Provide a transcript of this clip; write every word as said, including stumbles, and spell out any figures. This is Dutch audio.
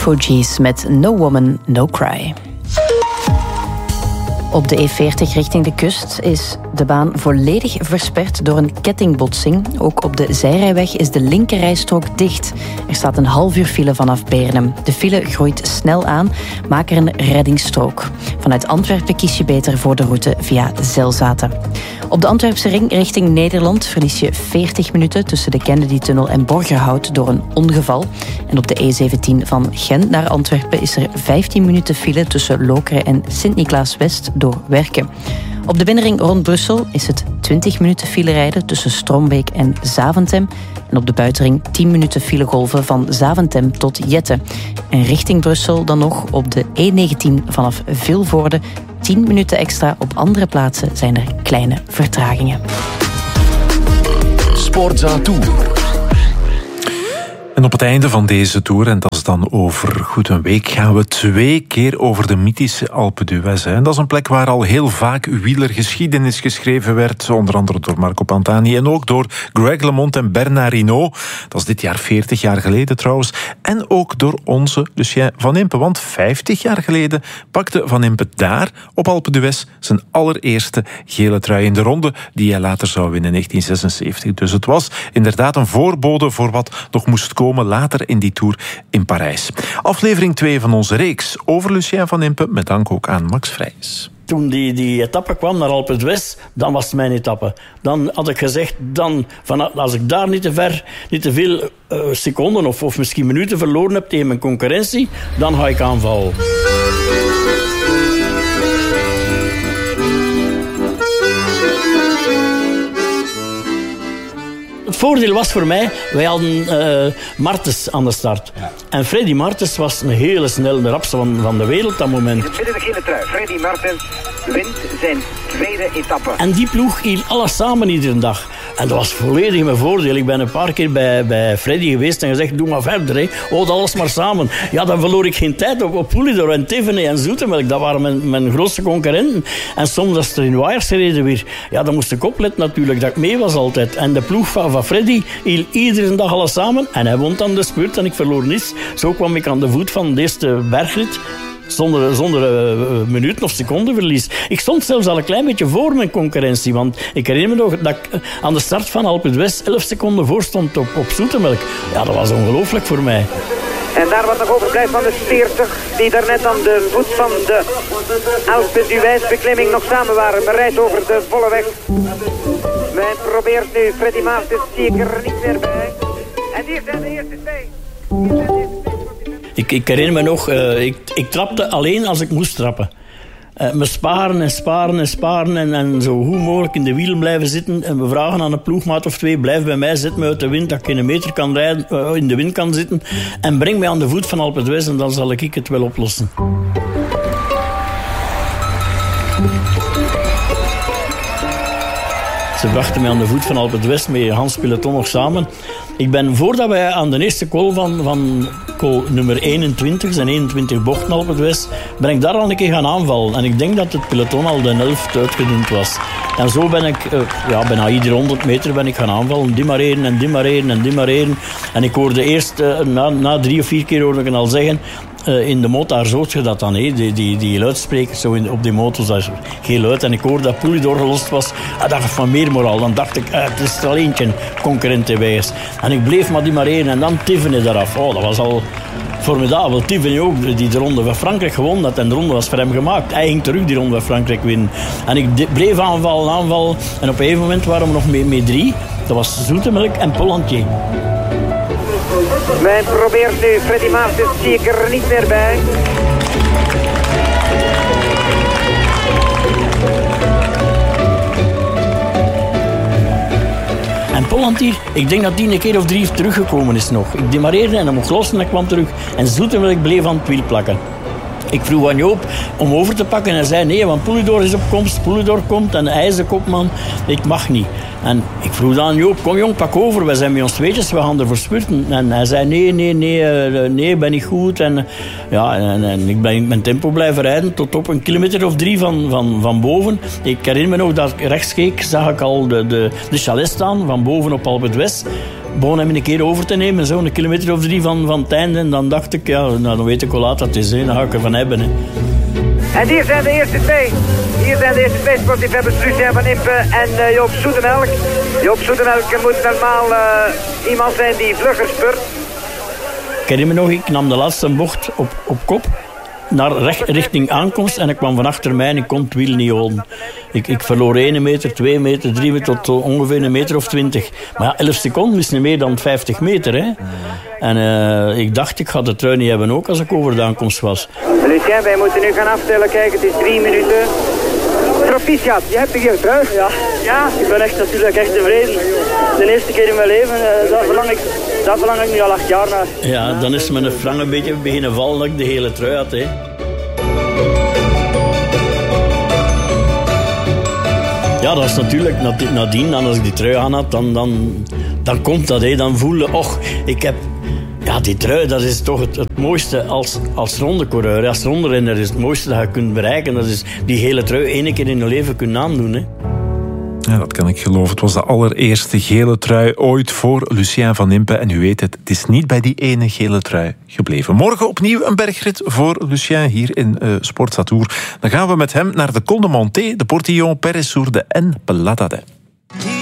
Fugees met No Woman, No Cry. Op de E veertig richting de kust is de baan volledig versperd door een kettingbotsing. Ook op de zijrijweg is de linkerrijstrook dicht. Er staat een half uur file vanaf Beernem. De file groeit snel aan. Maak er een reddingsstrook. Vanuit Antwerpen kies je beter voor de route via Zelzaten. Op de Antwerpse ring richting Nederland verlies je veertig minuten tussen de Kennedy-tunnel en Borgerhout door een ongeval. En op de E zeventien van Gent naar Antwerpen is er vijftien minuten file tussen Lokeren en Sint-Niklaas-West door werken. Op de binnenring rond Brussel is het twintig minuten file rijden tussen Strombeek en Zaventem. En op de buitenring tien minuten filegolven van Zaventem tot Jette. En richting Brussel dan nog op de E negentien vanaf Vilvoorde. tien minuten extra. Op andere plaatsen zijn er kleine vertragingen. Sportza Tour. En op het einde van deze tour, en dat is dan over goed een week, gaan we twee keer over de mythische Alpe d'Huez. En dat is een plek waar al heel vaak wielergeschiedenis geschreven werd, onder andere door Marco Pantani en ook door Greg LeMond en Bernard Hinault. Dat is dit jaar veertig jaar geleden trouwens. En ook door onze Lucien Van Impe, want vijftig jaar geleden pakte Van Impe daar op Alpe d'Huez zijn allereerste gele trui in de ronde die hij later zou winnen in negentien zesenzeventig. Dus het was inderdaad een voorbode voor wat nog moest komen later in die Tour in Parijs. Aflevering twee van onze reeks over Lucien Van Impe, met dank ook aan Max Vrijs. Toen die, die etappe kwam naar Alpe d'Huez, dan was het mijn etappe. Dan had ik gezegd, dan, van, als ik daar niet te ver, niet te veel uh, seconden of, of misschien minuten verloren heb tegen mijn concurrentie, dan ga ik aanvallen. Het voordeel was voor mij, wij hadden uh, Martens aan de start. Ja. En Freddy Martens was een hele snelle, de rapste van, van de wereld op dat moment. In de gele trui, Freddy Martens wint zijn tweede etappe. En die ploeg hield alles samen iedere dag. En dat was volledig mijn voordeel. Ik ben een paar keer bij, bij Freddy geweest en gezegd, doe maar verder. Hè. Oh, dat alles maar samen. Ja, dan verloor ik geen tijd op, op Poulidor en Thévenet en Zoetemelk. Dat waren mijn, mijn grootste concurrenten. En soms als er in Wires gereden weer, ja, dan moest ik opletten natuurlijk, dat ik mee was altijd. En de ploeg van, van Freddy hield iedere dag alles samen. En hij won dan de spurt en ik verloor niets. Zo kwam ik aan de voet van de eerste bergrit. Zonder, zonder uh, minuten of secondenverlies. Ik stond zelfs al een klein beetje voor mijn concurrentie. Want ik herinner me nog dat ik uh, aan de start van Alpe d'Huez elf seconden voor stond op, op Zoetemelk. Ja, dat was ongelooflijk voor mij. En daar wat nog overblijft van de veertig, die daarnet aan de voet van de Alpe d'Huez beklimming nog samen waren. Bereid over de volle weg. Wij proberen nu Freddy Maartens, zie ik er niet meer bij. En hier zijn de eerste twee. Hier zijn de eerste twee. Ik, ik herinner me nog, uh, ik, ik trapte alleen als ik moest trappen. Uh, me sparen en sparen en sparen en, en zo goed mogelijk in de wielen blijven zitten. En we vragen aan een ploegmaat of twee, blijf bij mij, zet me uit de wind, dat ik geen meter kan rijden, uh, in de wind kan zitten. En breng mij aan de voet van Alpe d'Huez en dan zal ik het wel oplossen. Ze brachten mij aan de voet van Alpe d'Huez met Hans Peloton nog samen. Ik ben, voordat wij aan de eerste call van, van call nummer eenentwintig, zijn eenentwintig bochten Alpe d'Huez, ben ik daar al een keer gaan aanvallen. En ik denk dat het peloton al de helft uitgedund was. En zo ben ik, uh, ja, bijna iedere honderd meter ben ik gaan aanvallen. Dimareren en dimareren en dimareren. En ik hoorde eerst, uh, na, na drie of vier keer hoorde ik al zeggen, Uh, in de motor zoot je dat dan, he? Die, die, die luidsprekers zo in, op die motors, dat is geen luid. En ik hoorde dat Poulidor gelost was. Ah, dat gaf van meer moraal. Dan dacht ik, uh, het is er al eentje concurrent geweest. En ik bleef maar die maar één en dan Thévenet eraf. Oh, dat was al formidabel. Thévenet ook, die de ronde van Frankrijk gewonnen had. En de ronde was voor hem gemaakt. Hij ging terug die ronde van Frankrijk winnen. En ik de, bleef aanvallen, aanvallen. En op een gegeven moment waren we nog met, met drie. Dat was Zoetemelk en Pollentier. Wij proberen nu Freddy Maartens, zie ik er niet meer bij. En Pollentier, ik denk dat die een keer of drie teruggekomen is nog. Ik demareerde en hem mocht los en ik kwam terug. En Zoetemelk bleef aan het wiel plakken. Ik vroeg aan Joop om over te pakken en hij zei nee, want Poulidor is op komst, Poulidor komt en hij is de kopman, ik mag niet. En ik vroeg aan Joop, kom jong, pak over, wij zijn met ons tweetjes, we gaan ervoor spurten. En hij zei nee, nee, nee, nee, ik ben niet goed. En, ja, en, en ik ben in mijn tempo blijven rijden tot op een kilometer of drie van, van, van boven. Ik herinner me nog dat ik rechts keek, zag ik al de, de, de chalet staan van boven op Alpe d'Huez. begon hem een keer over te nemen. Zo een kilometer of drie van, van het einde. En dan dacht ik, ja, nou, dan weet ik hoe laat dat is. Hè. Dan ga ik ervan hebben. Hè. En hier zijn de eerste twee. Hier zijn de eerste twee sportliefhebbers. Lucien van Impe en uh, Joop Zoetemelk. Joop Zoetemelk moet normaal uh, iemand zijn die vlugger spurt. Ik herinner me nog, ik nam de laatste bocht op, op kop. Naar recht, richting aankomst. En ik kwam van achter mij en ik kon het wiel niet houden. Ik, ik verloor één meter, twee meter, drie meter tot ongeveer een meter of twintig. Maar ja, elf seconden is niet meer dan vijftig meter. Hè. En uh, ik dacht, ik ga de trui niet hebben ook als ik over de aankomst was. Lucien, wij moeten nu gaan aftellen. Kijk, het is drie minuten. Proficiat, je hebt de gele trui. Ja. Ja, ik ben echt natuurlijk echt tevreden. De eerste keer in mijn leven, uh, daar, verlang ik, daar verlang ik nu al acht jaar naar. Ja, dan is mijn frank een beetje beginnen vallen dat ik de hele trui had. Hè. Ja, dat is natuurlijk nadien, dan als ik die trui aan had, dan, dan, dan komt dat. Hè. Dan voelde, och, ik heb... Ja, die trui, dat is toch het, het mooiste als, als rondecoureur. Als ronderenner is het mooiste dat je kunt bereiken. Dat is die hele trui één keer in je leven kunnen aandoen. Hè. Ja, dat kan ik geloven. Het was de allereerste gele trui ooit voor Lucien van Impe. En u weet het, het is niet bij die ene gele trui gebleven. Morgen opnieuw een bergrit voor Lucien hier in uh, Sportza Tour. Dan gaan we met hem naar de Col de Monté, de Portillon, Peressourde en Peladade.